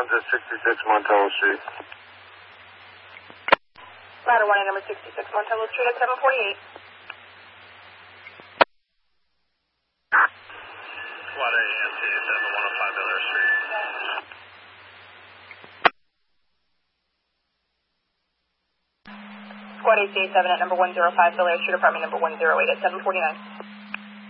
1 to 66 Montello Street. Ladder 1 at number 66 Montello Street at 748. Squad A, NC 7105 Bel Air Street. Squad AC 7 at number 105 Bel Air Street, apartment number 108 at 749.